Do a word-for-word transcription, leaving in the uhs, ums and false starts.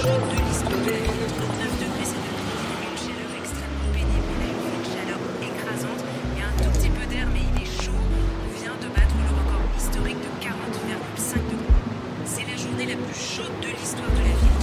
chaude de l'histoire de la ville. trente-neuf degrés, c'est depuis une chaleur extrêmement pénible. On a une chaleur écrasante. Il y a un tout petit peu d'air, mais il est chaud. On vient de battre le record historique de quarante virgule cinq degrés. C'est la journée la plus chaude de l'histoire de la ville.